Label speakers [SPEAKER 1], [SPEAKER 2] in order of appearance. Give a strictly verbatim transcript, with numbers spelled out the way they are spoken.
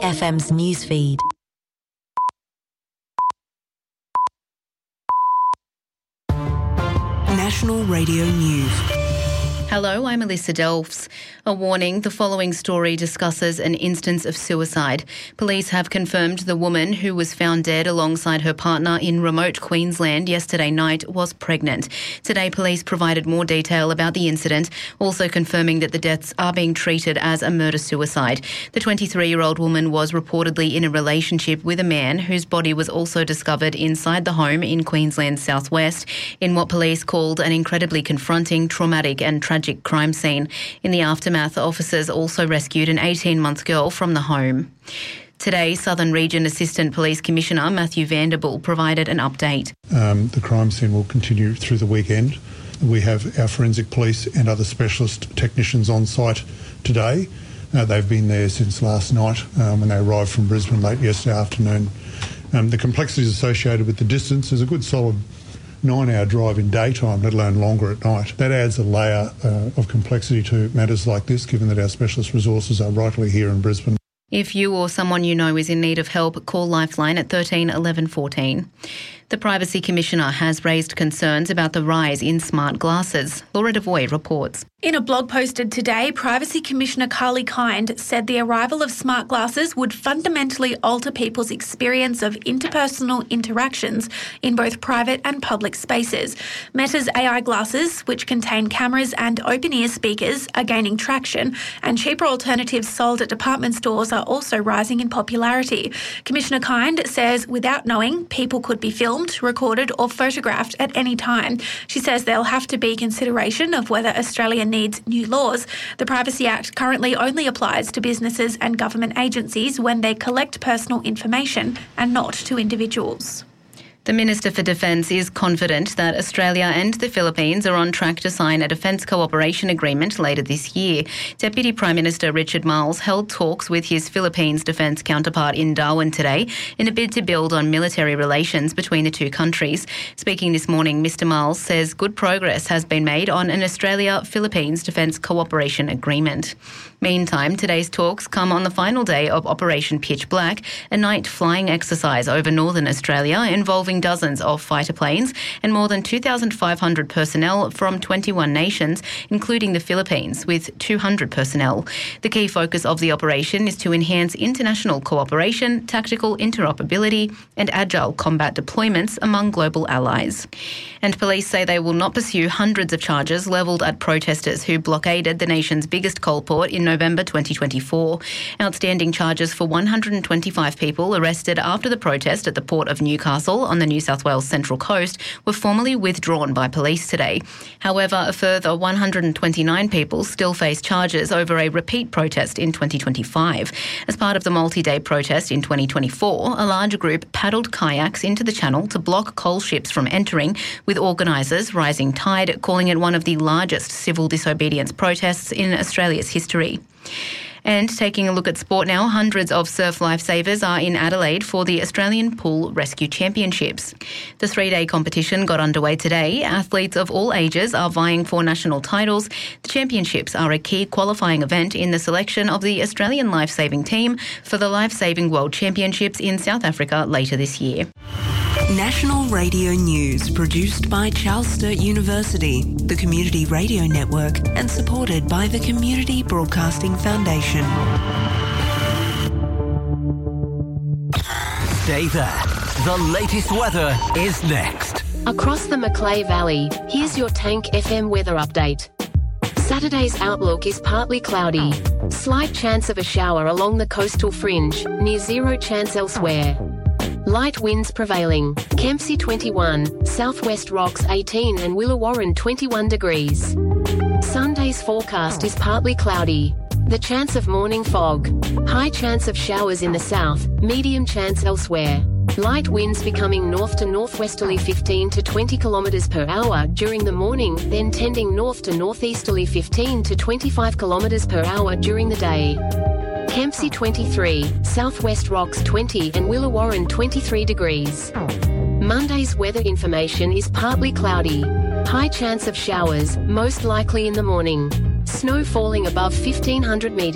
[SPEAKER 1] F M's newsfeed. National Radio News.
[SPEAKER 2] Hello, I'm Alyssa Delphs. A warning, the following story discusses an instance of suicide. Police have confirmed the woman who was found dead alongside her partner in remote Queensland yesterday night was pregnant. Today, police provided more detail about the incident, also confirming that the deaths are being treated as a murder-suicide. The twenty-three-year-old woman was reportedly in a relationship with a man whose body was also discovered inside the home in Queensland's southwest in what police called an incredibly confronting, traumatic and tragic crime scene. In the aftermath, officers also rescued an eighteen-month girl from the home. Today, Southern Region Assistant Police Commissioner Matthew Vanderbilt provided an update.
[SPEAKER 3] Um, the crime scene will continue through the weekend. We have our forensic police and other specialist technicians on site today. Uh, they've been there since last night um, when they arrived from Brisbane late yesterday afternoon. Um, the complexities associated with the distance is a good solid nine-hour drive in daytime, let alone longer at night. That adds a layer uh, of complexity to matters like this, given that our specialist resources are rightly here in Brisbane.
[SPEAKER 2] If you or someone you know is in need of help, call Lifeline at thirteen eleven fourteen. The Privacy Commissioner has raised concerns about the rise in smart glasses. Laura Devoy reports.
[SPEAKER 4] In a blog posted today, Privacy Commissioner Carly Kind said the arrival of smart glasses would fundamentally alter people's experience of interpersonal interactions in both private and public spaces. Meta's A I glasses, which contain cameras and open-ear speakers, are gaining traction, and cheaper alternatives sold at department stores are also rising in popularity. Commissioner Kind says without knowing, people could be filmed, recorded or photographed at any time. She says there'll have to be consideration of whether Australia needs new laws. The Privacy Act currently only applies to businesses and government agencies when they collect personal information and not to individuals.
[SPEAKER 2] The Minister for Defence is confident that Australia and the Philippines are on track to sign a defence cooperation agreement later this year. Deputy Prime Minister Richard Marles held talks with his Philippines defence counterpart in Darwin today in a bid to build on military relations between the two countries. Speaking this morning, Mr Marles says good progress has been made on an Australia-Philippines defence cooperation agreement. Meantime, today's talks come on the final day of Operation Pitch Black, a night flying exercise over northern Australia involving dozens of fighter planes and more than two thousand five hundred personnel from twenty-one nations, including the Philippines, with two hundred personnel. The key focus of the operation is to enhance international cooperation, tactical interoperability and agile combat deployments among global allies. And police say they will not pursue hundreds of charges levelled at protesters who blockaded the nation's biggest coal port in November twenty twenty-four. Outstanding charges for one hundred twenty-five people arrested after the protest at the port of Newcastle on the New South Wales Central Coast were formally withdrawn by police today. However, a further one hundred twenty-nine people still face charges over a repeat protest in twenty twenty-five. As part of the multi-day protest in twenty twenty-four, a large group paddled kayaks into the channel to block coal ships from entering, with organisers Rising Tide calling it one of the largest civil disobedience protests in Australia's history. And taking a look at sport now, hundreds of surf lifesavers are in Adelaide for the Australian Pool Rescue Championships. The three-day competition got underway today. Athletes of all ages are vying for national titles. The championships are a key qualifying event in the selection of the Australian lifesaving team for the Lifesaving World Championships in South Africa later this year.
[SPEAKER 1] National Radio News, produced by Charles Sturt University, the Community Radio Network, and supported by the Community Broadcasting Foundation.
[SPEAKER 5] Stay there. The latest weather is next.
[SPEAKER 6] Across the Macleay Valley, here's your Tank F M weather update. Saturday's outlook is partly cloudy. Slight chance of a shower along the coastal fringe, near zero chance elsewhere. Light winds prevailing. Kempsey twenty-one, Southwest Rocks eighteen and Willawarren twenty-one degrees. Sunday's forecast is partly cloudy. The chance of morning fog. High chance of showers in the south, medium chance elsewhere. Light winds becoming north to northwesterly fifteen to twenty kilometres per hour during the morning, then tending north to northeasterly fifteen to twenty-five kilometres per hour during the day. Kempsey twenty-three, Southwest Rocks twenty and Willawarren twenty-three degrees. Monday's weather information is partly cloudy. High chance of showers, most likely in the morning. Snow falling above fifteen hundred metres.